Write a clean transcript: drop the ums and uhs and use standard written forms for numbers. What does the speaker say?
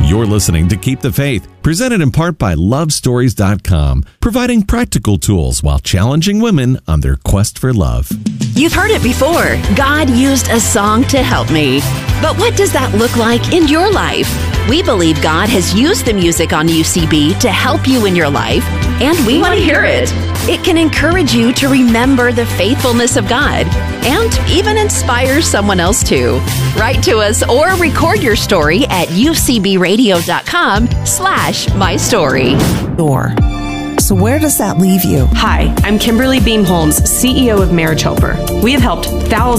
You're listening to Keep the Faith, presented in part by LoveStories.com, providing practical tools while challenging women on their quest for love. You've heard it before. God used a song to help me. But what does that look like in your life? We believe God has used the music on UCB to help you in your life, and we want to hear it. It can encourage you to remember the faithfulness of God and even inspire someone else to. Write to us or record your story at ucbradio.com/mystory. So where does that leave you? Hi, I'm Kimberly Beam Holmes, CEO of Marriage Helper. We have helped thousands